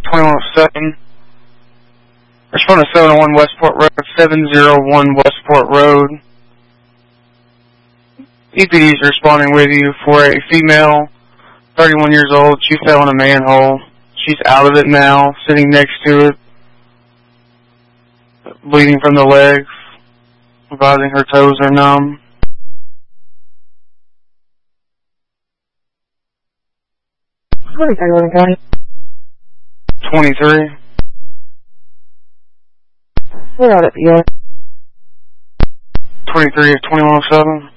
2107. Responding to 701 Westport Road, 701 Westport Road. EPD is responding with you for a female, 31 years old. She fell in a manhole. She's out of it now, sitting next to it, bleeding from the legs, advising her toes are numb. What is that, County? 23. Where are it, PO? 23 of 2107.